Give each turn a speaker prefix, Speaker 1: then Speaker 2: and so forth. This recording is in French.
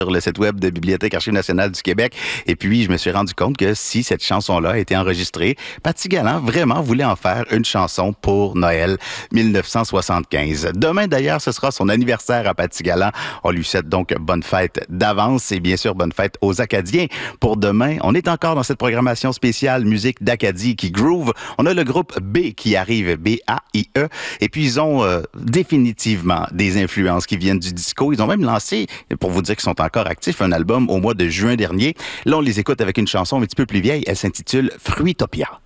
Speaker 1: sur le site web de Bibliothèque Archives nationales du Québec. Et puis, je me suis rendu compte que si cette chanson-là a été enregistrée, Paty Galland vraiment voulait en faire une chanson pour Noël 1975. Demain, d'ailleurs, ce sera son anniversaire à Paty Galland. On lui souhaite donc bonne fête d'avance et bien sûr bonne fête aux Acadiens. Pour demain, on est encore dans cette programmation spéciale musique d'Acadie qui groove. On a le groupe B qui arrive, B-A-I-E. Et puis, ils ont définitivement des influences qui viennent du disco. Ils ont même lancé, pour vous dire qu'ils sont encore actifs, un album au mois de juin dernier. Là, on les écoute avec une chanson un petit peu plus vieille. Elle s'intitule Fruitopia.